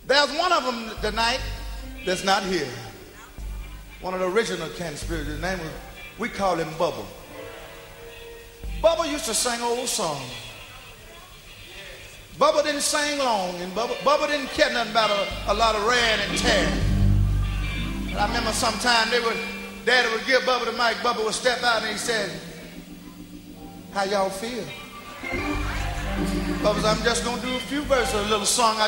There's one of them tonight that's not here. One of the original Can Spirits. His name was, we call him Bubba. Bubba used to sing old songs. Bubba didn't sing long, and Bubba didn't care nothing about a lot of raring and tearing. And I remember sometime Daddy would give Bubba the mic. Bubba would step out and he said, "How y'all feel?" Bubba said, "I'm just gonna do a few verses of a little song I